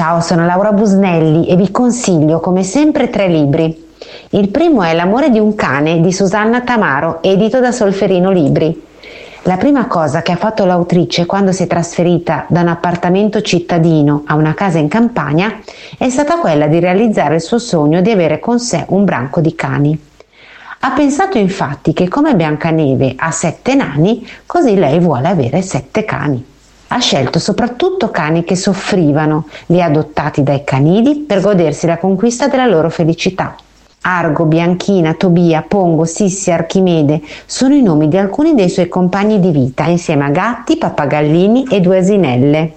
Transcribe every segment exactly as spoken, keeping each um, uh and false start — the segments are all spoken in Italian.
Ciao, sono Laura Busnelli e vi consiglio come sempre tre libri. Il primo è L'amore di un cane di Susanna Tamaro, edito da Solferino Libri. La prima cosa che ha fatto l'autrice quando si è trasferita da un appartamento cittadino a una casa in campagna è stata quella di realizzare il suo sogno di avere con sé un branco di cani. Ha pensato infatti che come Biancaneve ha sette nani, così lei vuole avere sette cani. Ha scelto soprattutto cani che soffrivano, li ha adottati dai canili per godersi la conquista della loro felicità. Argo, Bianchina, Tobia, Pongo, Sissi, Archimede sono i nomi di alcuni dei suoi compagni di vita, insieme a gatti, pappagallini e due asinelle.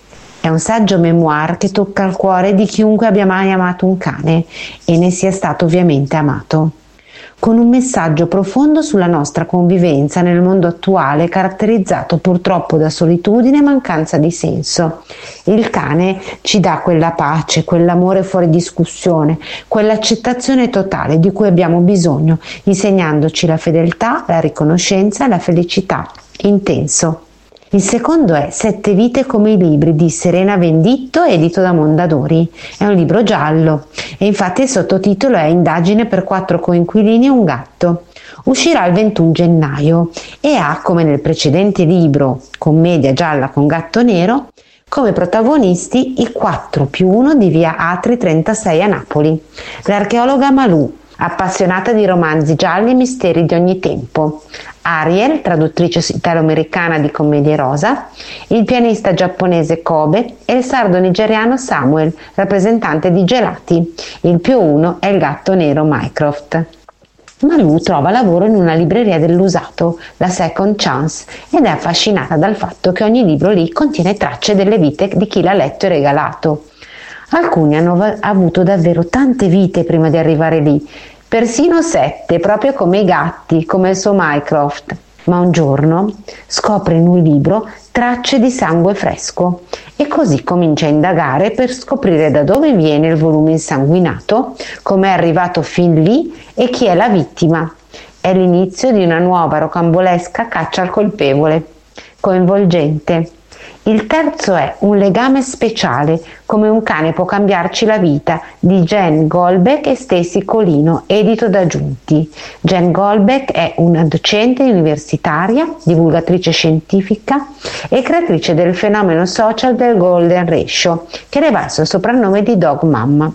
È un saggio memoir che tocca il cuore di chiunque abbia mai amato un cane e ne sia stato ovviamente amato, con un messaggio profondo sulla nostra convivenza nel mondo attuale caratterizzato purtroppo da solitudine e mancanza di senso. Il cane ci dà quella pace, quell'amore fuori discussione, quell'accettazione totale di cui abbiamo bisogno, insegnandoci la fedeltà, la riconoscenza e la felicità. Intenso. Il secondo è Sette vite come i libri di Serena Venditto, edito da Mondadori. È un libro giallo e infatti il sottotitolo è Indagine per quattro coinquilini e un gatto. Uscirà il ventuno gennaio e ha, come nel precedente libro, commedia gialla con gatto nero, come protagonisti i quattro più uno di via Atri trentasei a Napoli. L'archeologa Malù, appassionata di romanzi gialli e misteri di ogni tempo. Ariel, traduttrice italo-americana di commedie rosa, il pianista giapponese Kobe e il sardo nigeriano Samuel, rappresentante di Gelati. Il più uno è il gatto nero Mycroft. Malù trova lavoro in una libreria dell'usato, la Second Chance, ed è affascinata dal fatto che ogni libro lì contiene tracce delle vite di chi l'ha letto e regalato. Alcuni hanno avuto davvero tante vite prima di arrivare lì, persino sette, proprio come i gatti, come il suo Mycroft. Ma un giorno scopre in un libro tracce di sangue fresco e così comincia a indagare per scoprire da dove viene il volume insanguinato, come è arrivato fin lì e chi è la vittima. È l'inizio di una nuova rocambolesca caccia al colpevole, coinvolgente. Il terzo è Un legame speciale, come un cane può cambiarci la vita, di Jen Goldbeck e Stacy Colino, edito da Giunti. Jen Goldbeck è una docente universitaria, divulgatrice scientifica e creatrice del fenomeno social del Golden Ratio, che le valse il soprannome di Dog Mamma.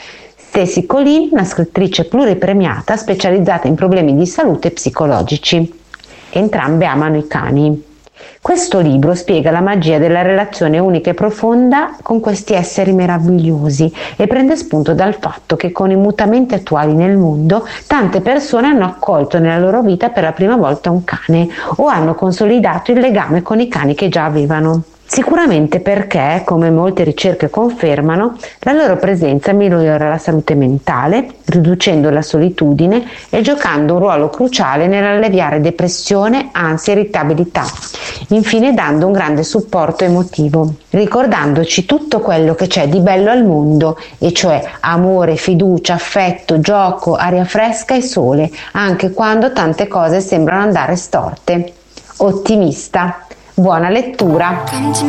Stacy Colino, una scrittrice pluripremiata specializzata in problemi di salute psicologici. Entrambe amano i cani. Questo libro spiega la magia della relazione unica e profonda con questi esseri meravigliosi e prende spunto dal fatto che con i mutamenti attuali nel mondo tante persone hanno accolto nella loro vita per la prima volta un cane o hanno consolidato il legame con i cani che già avevano. Sicuramente perché, come molte ricerche confermano, la loro presenza migliora la salute mentale, riducendo la solitudine e giocando un ruolo cruciale nell'alleviare depressione, ansia e irritabilità, infine dando un grande supporto emotivo, ricordandoci tutto quello che c'è di bello al mondo, e cioè amore, fiducia, affetto, gioco, aria fresca e sole, anche quando tante cose sembrano andare storte. Ottimista. Buona lettura!